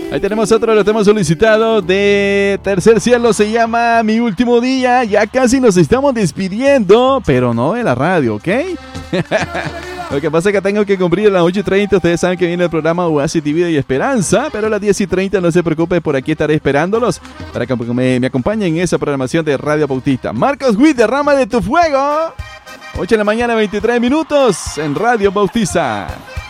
Ahí tenemos otro, lo tenemos solicitado de Tercer Cielo, se llama Mi Último Día. Ya casi nos estamos despidiendo, pero no de la radio, ¿ok? Lo que pasa es que tengo que cumplir a las 8:30. Ustedes saben que viene el programa Oasis de Vida y Esperanza, pero a las 10:30 no se preocupe, por aquí estaré esperándolos para que me acompañen en esa programación de Radio Bautista. Marcos Witt, derrama de tu fuego. 8 de la mañana, 23 minutos en Radio Bautista.